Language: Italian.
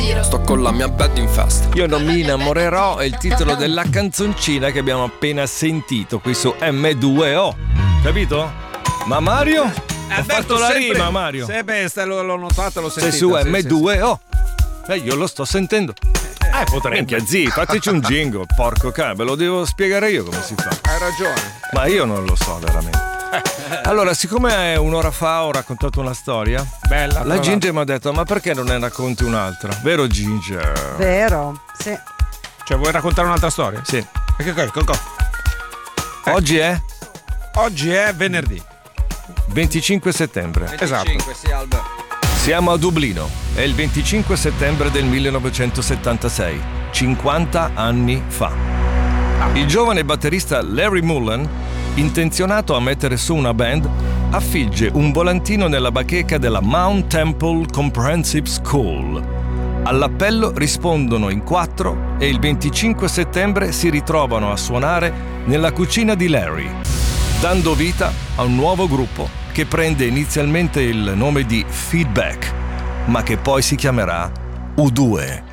giro. Sto con la mia bad in festa. Io non mi innamorerò è il titolo della canzoncina che abbiamo appena sentito qui su M2O. Capito? Ma Mario? Ho fatto la rima, Mario. Sempre l'ho notato, l'ho sentito. Sei su M2O. Io lo sto sentendo. Potrei. Minchia, zii, fateci un jingle, porco cane, ve lo devo spiegare io come si fa. Hai ragione. Ma io non lo so veramente. Allora, siccome un'ora fa ho raccontato una storia, bella. La Ginger mi ha detto: ma perché non ne racconti un'altra? Vero, Ginger? Vero, sì. Cioè, vuoi raccontare un'altra storia? Sì. Oggi è venerdì 25 settembre. 25, sì, Albert. Siamo a Dublino, è il 25 settembre del 1976, 50 anni fa. Il giovane batterista Larry Mullen, intenzionato a mettere su una band, affigge un volantino nella bacheca della Mount Temple Comprehensive School. All'appello rispondono in 4 e il 25 settembre si ritrovano a suonare nella cucina di Larry, dando vita a un nuovo gruppo che prende inizialmente il nome di Feedback, ma che poi si chiamerà U2.